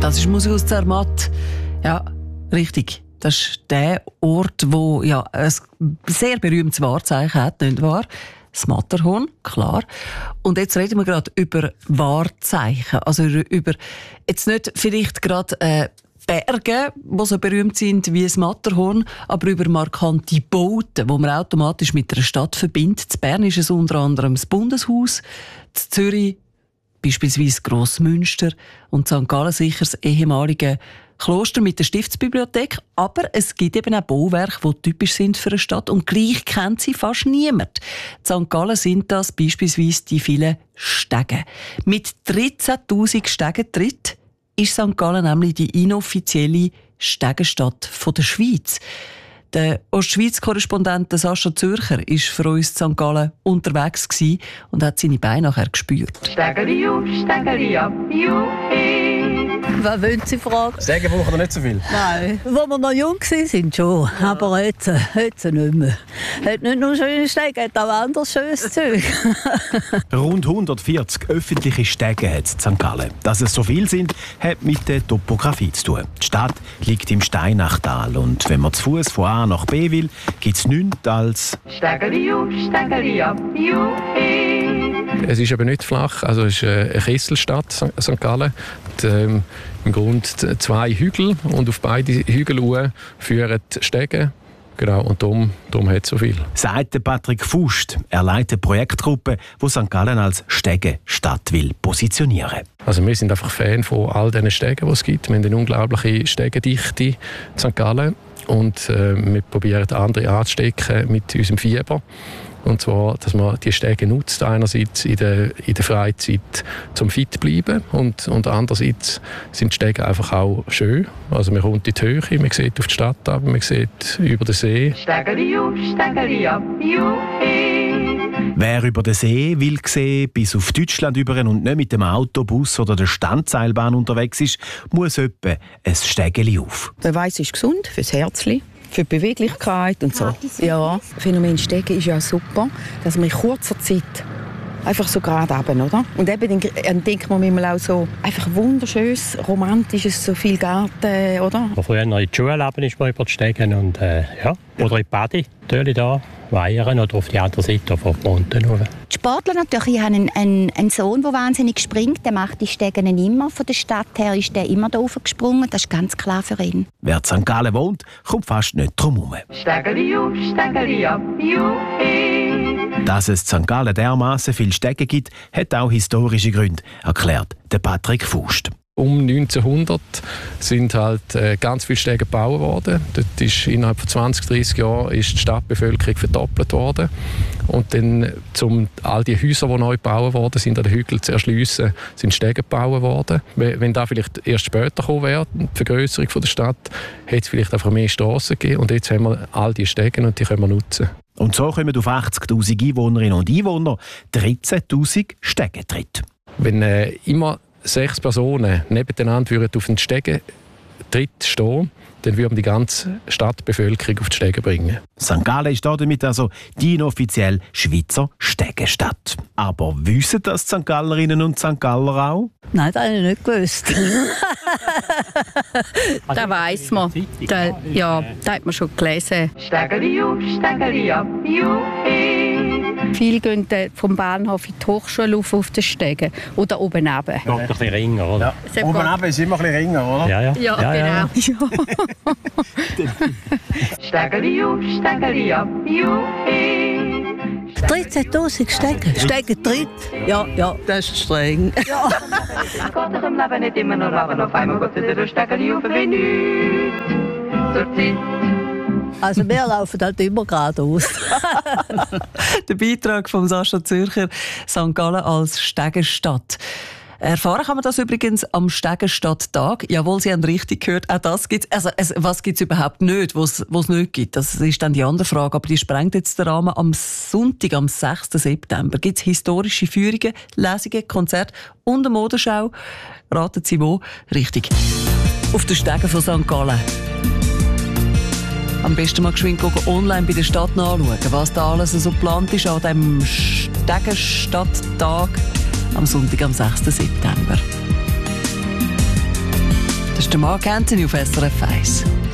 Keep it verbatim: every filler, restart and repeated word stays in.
Das ist Musik aus Zermatt. Ja, richtig. Das ist der Ort, wo ja ein sehr berühmtes Wahrzeichen hat, nicht wahr? Das Matterhorn, klar. Und jetzt reden wir gerade über Wahrzeichen. Also über, jetzt nicht vielleicht gerade äh, Berge, die so berühmt sind wie das Matterhorn, aber über markante Bauten, die man automatisch mit einer Stadt verbindet. In Bern ist es unter anderem das Bundeshaus, in Zürich beispielsweise Grossmünster und Sankt Gallen sicher das ehemalige Kloster mit der Stiftsbibliothek. Aber es gibt eben auch Bauwerke, die typisch sind für eine Stadt und gleich kennt sie fast niemand. In Sankt Gallen sind das beispielsweise die vielen Stege. Mit dreizehntausend Stegentritt ist Sankt Gallen nämlich die inoffizielle Stegenstadt der Schweiz. Der Ostschweiz-Korrespondent Sascha Zürcher war für uns in Sankt Gallen unterwegs und hat seine Beine nachher gespürt. Stegeli auf, Stegeli ab, juhi. Was wollen Sie fragen? Stegen brauchen wir nicht so viel. Nein, als wir noch jung waren, schon. Ja. Aber jetzt, jetzt nicht mehr. Hat nicht nur schöne Stege, hat auch anderes schönes Zeug. Rund hundertvierzig öffentliche Stege hat es in Sankt Gallen. Dass es so viel sind, hat mit der Topografie zu tun. Die Stadt liegt im Steinachtal und wenn man zu Fuß von A nach B will, gibt es nichts als Stegeli auf, Stegeli ab, juhi. Es ist aber nicht flach, also es ist eine Kesselstadt, Sankt Gallen. Und, ähm, im Grunde zwei Hügel und auf beide Hügel führen Stege. Genau, und darum, darum hat es so viel. Sagt Patrick Fust. Er leitet eine Projektgruppe, die Sankt Gallen als Stegestadt will positionieren. Also wir sind einfach Fan von all diesen Stegen, die es gibt. Wir haben eine unglaubliche Stegendichte in Sankt Gallen. Und äh, wir probieren andere anzustecken mit unserem Fieber. Und zwar, dass man die Stege nutzt, einerseits in der, in der Freizeit zum fit zu bleiben und, und andererseits sind die Stege einfach auch schön. Also man kommt in die Höhe, man sieht auf die Stadt ab, man sieht über den See. Stegeli auf, Stegeli ab, juhi. Wer über den See will sehen, bis auf Deutschland über und nicht mit dem Autobus oder der Standseilbahn unterwegs ist, muss etwa ein Stegeli auf. Der Weiss ist gesund fürs Herzli, für die Beweglichkeit und so. Ja, das Phänomen Stegen ist ja super, dass man in kurzer Zeit einfach so gerade runter, oder? Und eben dann denkt man manchmal auch so, einfach wunderschönes, romantisches, so viel Garten, oder? Früher in die Schule ist man über die Stegen und äh, ja, oder in die Badi, natürlich da, Weihern oder auf die andere Seite von Monten. Die Sportler natürlich, ich habe einen, einen, einen Sohn, der wahnsinnig springt, der macht die Stegen immer. Von der Stadt her ist der immer da gesprungen, das ist ganz klar für ihn. Wer in Sankt Gallen wohnt, kommt fast nicht drum herum. Stegeli auf, Stegeli ab, juhi. Dass es in Sankt Gallen dermassen viele Stege gibt, hat auch historische Gründe, erklärt der Patrick Fust. Um neunzehnhundert sind halt äh, ganz viele Stege gebaut worden. Dort ist innerhalb von zwanzig, dreissig Jahren ist die Stadtbevölkerung verdoppelt worden. Und dann, um all die Häuser, die neu gebaut worden sind, an den Hügeln zu erschliessen, sind Stege gebaut worden. Wenn da vielleicht erst später gekommen wäre, die Vergrößerung der Stadt, hätte es vielleicht einfach mehr Strassen gegeben. Und jetzt haben wir all die Stege und die können wir nutzen. Und so kommen auf achtzigtausend Einwohnerinnen und Einwohner dreizehntausend Stegentritte. Wenn äh, immer sechs Personen nebeneinander würden auf den Stegentritt stehen, dann würden die ganze Stadtbevölkerung auf die Stege bringen. Sankt Gallen ist damit also die inoffizielle Schweizer Stegestadt. Aber wissen das die Sankt Gallerinnen und Sankt Galler auch? Nein, das habe ich nicht gewusst. Das weiss man. Das, ja, das hat man schon gelesen. Stegeli auf, Stegeli ab, juhi. Viele gehen vom Bahnhof in die Hochschule auf, auf den Stegen oder oben runter. Noch ein bisschen ringer, oder? Ja. Oben runter ist immer ein bisschen ringer, oder? Ja, ja. Ja, ja, genau. Stegeli auf, Stegeli ab, juhi. dreizehntausend Stegen. Stegentritt? Ja, ja, das ist streng. Ja. Gott ist im Leben nicht immer nur Leben, auf einmal geht es wieder Stegeli auf, wie nichts zur Zeit. Also wir laufen halt immer geradeaus. Der Beitrag von Sascha Zürcher, Sankt Gallen als Stegenstadt. Erfahren kann man das übrigens am Stegenstadttag. Jawohl, Sie haben richtig gehört, auch das gibt es. Also, es, was gibt es überhaupt nicht, was es nicht gibt? Das ist dann die andere Frage, aber die sprengt jetzt den Rahmen. Am Sonntag, am sechsten September, gibt es historische Führungen, Lesungen, Konzerte und eine Modenschau. Raten Sie wo? Richtig. Auf den Stegen von Sankt Gallen. Am besten mal geschwind online bei der Stadt nachschauen, was da alles so geplant ist an diesem Stegenstadttag am Sonntag, am sechsten September. ist der Mark Anthony auf S R F eins.